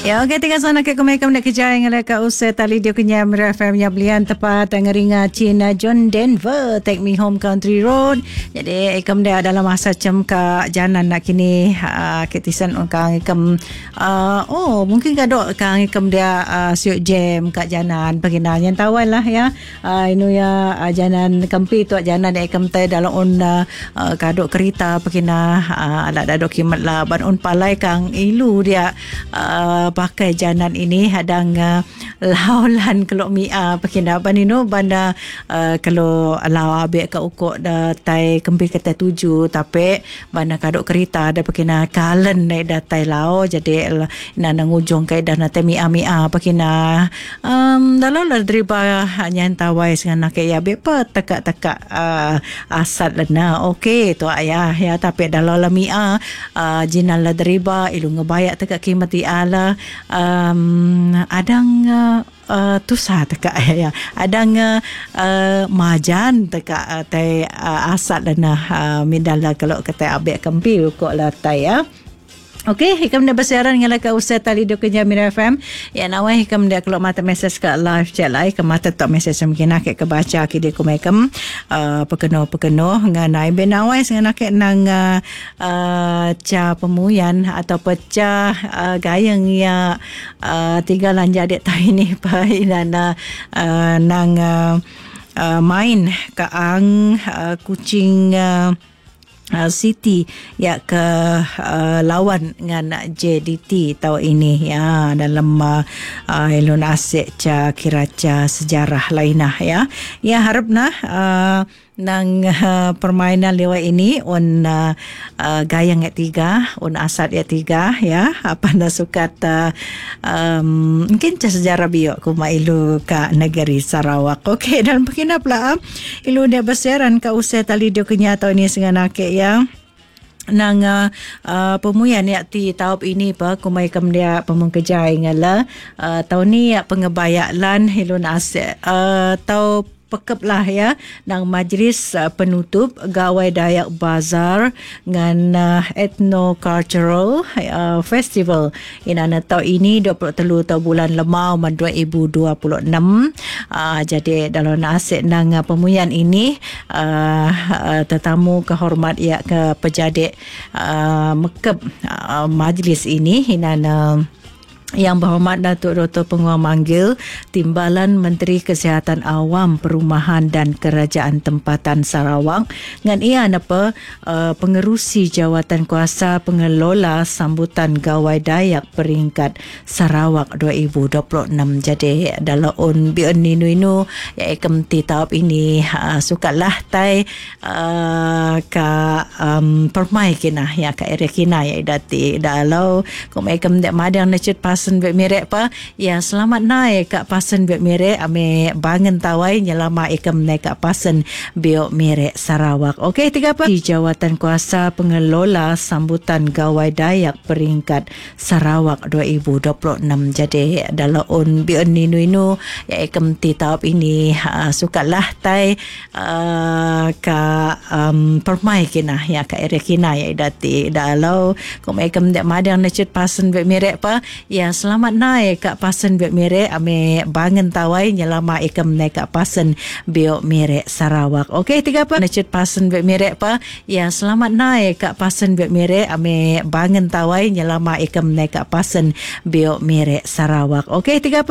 Ya, okey, tinggal sana ke kumai nak kerja yang ada ka usai tali dia kenya FM yang belian tepat ngeringa Cina John Denver Take Me Home Country Road. Jadi ikam dia dalam masa cem ka janan nak kini ketisan kang ikam mungkin kadok kang ikam dia siuk jam ka janan bagina yang tawan lah ya. Inu ya janan kampi tu janan ikam tai dalam on kadok kereta bagina ada dokumen lah ban on palai kang ilu dia pakai janan ini hadang laulan kalau mia pakinda banino banda kalau lawa be ka ukok da tai kempi kata tuju tapi banda kadok kereta ada pakina kalen nai da tai lao jadi nang ujung kai dan tai mia pakina dalau la driba nyan tawai dengan nak ya be pa tekak asat lena okey tu ayah ya tapi dalau la mia jinal la driba ilu ngebayak tekak kimati ala adang tusah teka ya adang majan teka tai asat dana midala kalau kata abek kempi kok la tai ya. Okey, hikam dah bersiaran dengan ka usai tali do kenya Mira FM. Ya nawai hikam dia kalau mata message ke live chat lai ke mata tak message mungkin nak ke baca ki dia kumekam pekeno dengan nai benawai dengan nak nang ca pemuyan atau pecah gayeng ya tinggalan jadi tai ni pa inana nang main kaang kucing City ya ke lawan dengan JDT tahun ini ya dalam elon asik ca kiraca sejarah lainah ya harap nang permainan lewat ini on gayang ya 3 on asat ya 3 ya apa anda suka mungkin ca sejarah biok kuma ilu ka negeri Sarawak. Okey, dan begini pula ilu dia bersiaran ka usai tali dia kenya tahun ini dengan akik ya nang pemuyan ya ti tahap ini pa kumai kam dia pemengkejai ngala tahun ni ya pengebayaklan hilun asik tau pekep lah ya nang majlis penutup Gawai Dayak Bazar dengan Ethno-Cultural Festival inana tahun ini 23 tahun bulan Lemau 2026 jadi dalam nasib nang pemuyan ini tetamu kehormat ya ke pejadik mekep majlis ini inana Yang Berhormat Datuk Dr. Penguang Manggil, Timbalan Menteri Kesihatan Awam, Perumahan dan Kerajaan Tempatan Sarawak dengan ia pengerusi Jawatan Kuasa Pengelola Sambutan Gawai Dayak Peringkat Sarawak 2026. Jadi dalam on bion inu ya ikam ti tahap ini sukalah tai ka permai kina ya ka area kina ya idati dalau kum ikam dek madang necut pasen bet merek pa ya selamat naik kat pasen bet merek ame bangen tawai nyelama ikam naik kat pasen biok merek Sarawak. Okey, 3 apa Jawatan Kuasa Pengelola Sambutan Gawai Dayak Peringkat Sarawak 2026. Jadi dalam on bion inu ya ikam ti tahap ini sukalah tai ka permai kina ya ka area kina ya idati dalau kum ikam dek madang necut pasen bet merek pa ya selamat naik kat pasen biok merek ame bangen tawai nyelama ikam naik kat pasen biok merek Sarawak. Okey, 3 apa necut pasen biok merek pa ya selamat naik kat pasen biok merek ame bangen tawai nyelama ikam naik kat pasen biok merek Sarawak. Okey, 3 apa